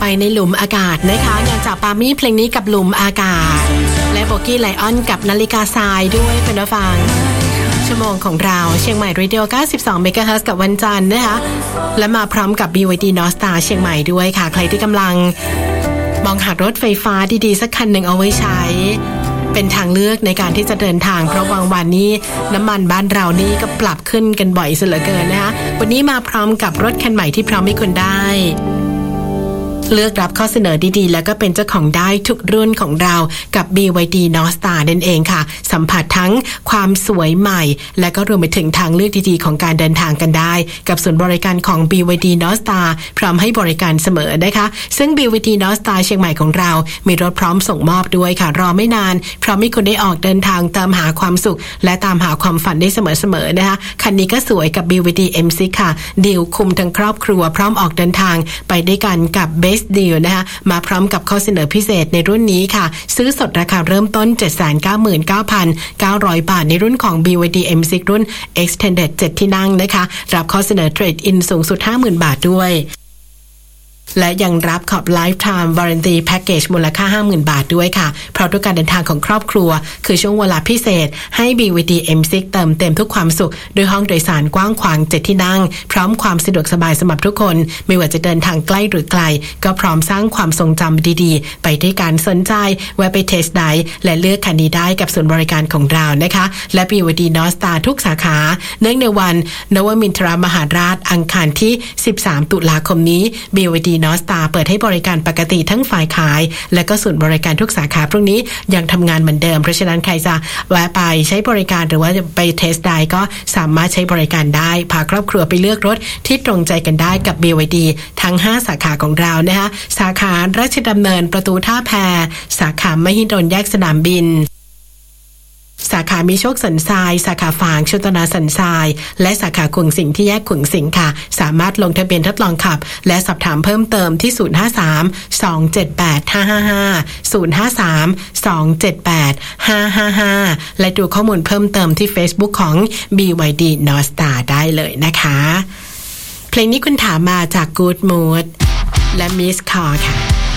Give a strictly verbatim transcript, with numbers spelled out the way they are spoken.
ไปในหลุมอากาศนะคะงานจากปามี่เพลงนี้กับหลุมอากาศและโบกี้ไลออนกับนาฬิกาทรายด้วยเป็นผู้ฟังชั่วโมงของเราเชียงใหม่เรดิโอเก้าสิบสองเมกะเฮิรตซ์กับวันจันทร์นะคะและมาพร้อมกับ บี วาย ดี North Star เชียงใหม่ด้วยค่ะใครที่กำลังมองหารถไฟฟ้าดีๆสักคันหนึ่งเอาไว้ใช้เป็นทางเลือกในการที่จะเดินทางเพราะบางวันนี้น้ำมันบ้านเรานี่ก็ปรับขึ้นกันบ่อยเสียเหลือเกินนะคะวันนี้มาพร้อมกับรถคันใหม่ที่พร้อมให้คุณได้เลือกรับข้อเสนอดีๆแล้วก็เป็นเจ้าของได้ทุกรุ่นของเรากับ บี วาย ดี North Star นั่นเองค่ะสัมผัสทั้งความสวยใหม่และก็รวมไปถึงทางเลือกดีๆของการเดินทางกันได้กับศูนย์บริการของ บี วาย ดี North Star พร้อมให้บริการเสมอนะคะซึ่ง บี วาย ดี North Star เชียงใหม่ของเรามีรถพร้อมส่งมอบด้วยค่ะรอไม่นานพร้อมให้คุณได้ออกเดินทางตามหาความสุขและตามหาความฝันได้เสมอๆนะคะคันนี้ก็สวยกับ บี วาย ดี เอ็ม ซิกซ์ ค่ะดีลคุมทั้งครอบครัวพร้อมออกเดินทางไปด้วยกันกับดีลนะคะมาพร้อมกับข้อเสนอพิเศษในรุ่นนี้ค่ะซื้อสดราคาเริ่มต้น เจ็ดแสนเก้าหมื่นเก้าพันเก้าร้อย บาทในรุ่นของ บี วาย ดี เอ็ม ซิกซ์ รุ่น Extended เจ็ดที่นั่งนะคะรับข้อเสนอ Trade In สูงสุด ห้าหมื่น บาทด้วยและยังรับขอบ Lifetime Warranty Package มูลค่า ห้าหมื่น บาทด้วยค่ะเพราะทุกการเดินทางของครอบครัวคือช่วงเวลาพิเศษให้ บี วาย ดี เอ็ม ซิกซ์ เติมเต็มทุกความสุขด้วยห้องโดยสารกว้างขวางเจ็ดที่นั่งพร้อมความสะดวกสบายสำหรับทุกคนไม่ว่าจะเดินทางใกล้หรือไกลก็พร้อมสร้างความทรงจำดีๆไปด้วยการสนใจแวะไปเทสไดร์และเลือกคันนี้ได้กับศูนย์บริการของเรานะคะและ บี วาย ดี North Star ทุกสาขาเนื่องในวันนวมินทรมหาราชอังคารที่สิบสามตุลาคมนี้ บี วาย ดี North Star เปิดให้บริการปกติทั้งฝ่ายขายและก็ศูนย์บริการทุกสาขาพรุ่งนี้ยังทำงานเหมือนเดิมเพราะฉะนั้นใครจะแวะไปใช้บริการหรือว่าจะไปเทสไดร์ก็สามารถใช้บริการได้พาครอบครัวไปเลือกรถที่ตรงใจกันได้กับ บี วาย ดี ทั้งห้าสาขาของเรานะคะสาขาราชดำเนินประตูท่าแพสาขามหิดลแยกสนามบินสาขามีโชคสันทรายสาขาฝางชลตนาสันทรายและสาขาขวงสิงที่แยกขวงสิงค่ะสามารถลงทะเบียนทดลองขับและสอบถามเพิ่มเติมที่ศูนย์ ห้า สาม สอง เจ็ด แปด ห้า ห้า ห้า ศูนย์ ห้า สาม สอง เจ็ด แปด ห้า ห้า ห้าและดูข้อมูลเพิ่มเติมที่ Facebook ของ บี วาย ดี North Star ได้เลยนะคะเพลงนี้คุณถามมาจาก Good Mood และ Miss Call ค่ะ